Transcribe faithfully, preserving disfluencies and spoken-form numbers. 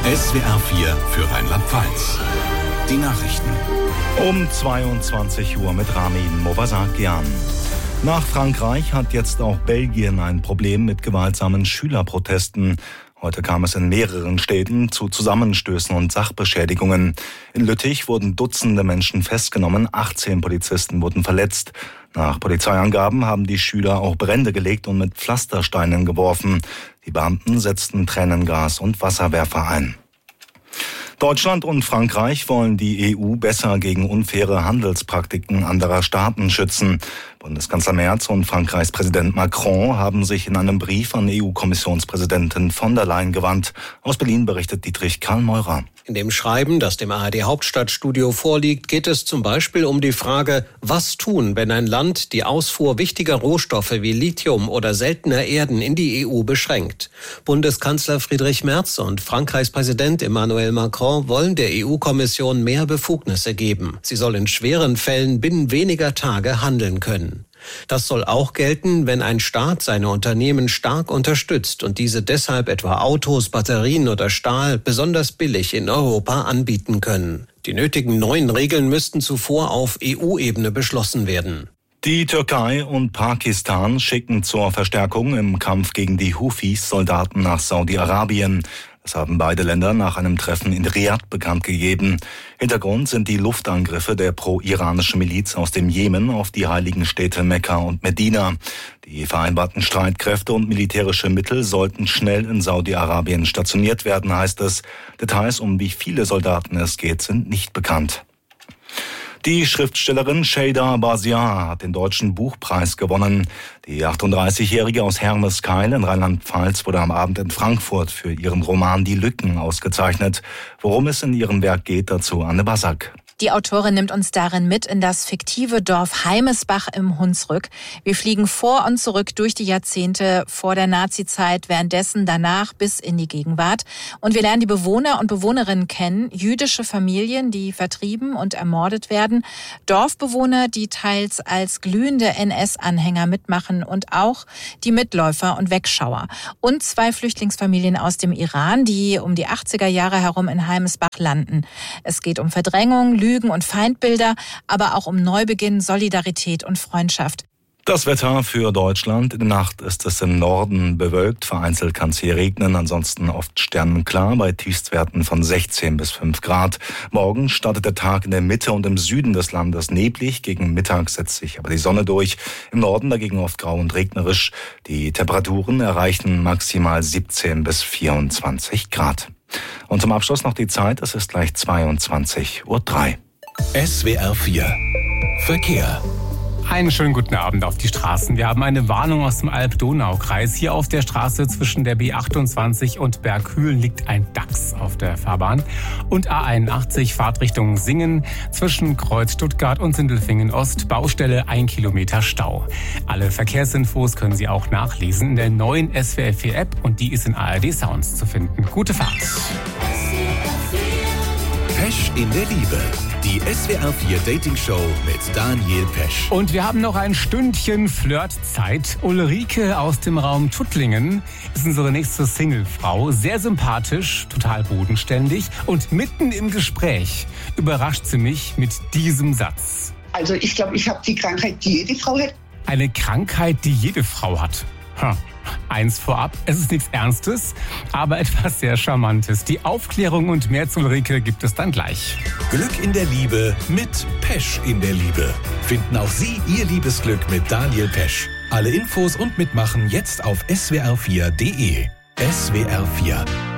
S W R vier für Rheinland-Pfalz. Die Nachrichten. Um zweiundzwanzig Uhr mit Ramin Movasakian. Nach Frankreich hat jetzt auch Belgien ein Problem mit gewaltsamen Schülerprotesten. Heute kam es in mehreren Städten zu Zusammenstößen und Sachbeschädigungen. In Lüttich wurden Dutzende Menschen festgenommen, achtzehn Polizisten wurden verletzt. Nach Polizeiangaben haben die Schüler auch Brände gelegt und mit Pflastersteinen geworfen. Die Beamten setzten Tränengas und Wasserwerfer ein. Deutschland und Frankreich wollen die E U besser gegen unfaire Handelspraktiken anderer Staaten schützen. Bundeskanzler Merz und Frankreichs Präsident Macron haben sich in einem Brief an E U-Kommissionspräsidentin von der Leyen gewandt. Aus Berlin berichtet Dietrich Karl-Meurer. In dem Schreiben, das dem A R D-Hauptstadtstudio vorliegt, geht es zum Beispiel um die Frage, was tun, wenn ein Land die Ausfuhr wichtiger Rohstoffe wie Lithium oder seltener Erden in die E U beschränkt. Bundeskanzler Friedrich Merz und Frankreichs Präsident Emmanuel Macron wollen der E U-Kommission mehr Befugnisse geben. Sie soll in schweren Fällen binnen weniger Tage handeln können. Das soll auch gelten, wenn ein Staat seine Unternehmen stark unterstützt und diese deshalb etwa Autos, Batterien oder Stahl besonders billig in Europa anbieten können. Die nötigen neuen Regeln müssten zuvor auf E U-Ebene beschlossen werden. Die Türkei und Pakistan schicken zur Verstärkung im Kampf gegen die Houthis Soldaten nach Saudi-Arabien. Das haben beide Länder nach einem Treffen in Riad bekannt gegeben. Hintergrund sind die Luftangriffe der pro-iranischen Miliz aus dem Jemen auf die heiligen Städte Mekka und Medina. Die vereinbarten Streitkräfte und militärische Mittel sollten schnell in Saudi-Arabien stationiert werden, heißt es. Details, um wie viele Soldaten es geht, sind nicht bekannt. Die Schriftstellerin Şeyda Bazia hat den Deutschen Buchpreis gewonnen. Die achtunddreißigjährige aus Hermeskeil in Rheinland-Pfalz wurde am Abend in Frankfurt für ihren Roman Die Lücken ausgezeichnet. Worum es in ihrem Werk geht, dazu Anne Basak. Die Autorin nimmt uns darin mit in das fiktive Dorf Heimesbach im Hunsrück. Wir fliegen vor und zurück durch die Jahrzehnte vor der Nazizeit, währenddessen, danach bis in die Gegenwart. Und wir lernen die Bewohner und Bewohnerinnen kennen, jüdische Familien, die vertrieben und ermordet werden, Dorfbewohner, die teils als glühende N S-Anhänger mitmachen und auch die Mitläufer und Wegschauer. Und zwei Flüchtlingsfamilien aus dem Iran, die um die achtziger Jahre herum in Heimesbach landen. Es geht um Verdrängung, Lügen und Feindbilder, aber auch um Neubeginn, Solidarität und Freundschaft. Das Wetter für Deutschland. In der Nacht ist es im Norden bewölkt. Vereinzelt kann es hier regnen, ansonsten oft sternenklar bei Tiefstwerten von sechzehn bis fünf Grad. Morgen startet der Tag in der Mitte und im Süden des Landes neblig. Gegen Mittag setzt sich aber die Sonne durch. Im Norden dagegen oft grau und regnerisch. Die Temperaturen erreichen maximal siebzehn bis vierundzwanzig Grad. Und zum Abschluss noch die Zeit. Es ist gleich zweiundzwanzig Uhr drei. S W R vier Verkehr. Einen schönen guten Abend auf die Straßen. Wir haben eine Warnung aus dem Alb-Donau-Kreis. Hier auf der Straße zwischen der B achtundzwanzig und Berghülen liegt ein Dachs auf der Fahrbahn. Und A einundachtzig Fahrtrichtung Singen zwischen Kreuz Stuttgart und Sindelfingen Ost. Baustelle ein Kilometer Stau. Alle Verkehrsinfos können Sie auch nachlesen in der neuen S W R vier App und die ist in A R D Sounds zu finden. Gute Fahrt. Pesch in der Liebe. Die S W R vier Dating Show mit Daniel Pesch. Und wir haben noch ein Stündchen Flirtzeit. Ulrike aus dem Raum Tuttlingen ist unsere nächste Singlefrau. Sehr sympathisch, total bodenständig und mitten im Gespräch überrascht sie mich mit diesem Satz. Also ich glaube, ich habe die Krankheit, die jede Frau hat. Eine Krankheit, die jede Frau hat. Ha. Eins vorab, es ist nichts Ernstes, aber etwas sehr Charmantes. Die Aufklärung und mehr zu Ulrike gibt es dann gleich. Glück in der Liebe mit Pesch in der Liebe. Finden auch Sie Ihr Liebesglück mit Daniel Pesch. Alle Infos und Mitmachen jetzt auf S W R vier Punkt D E. S W R vier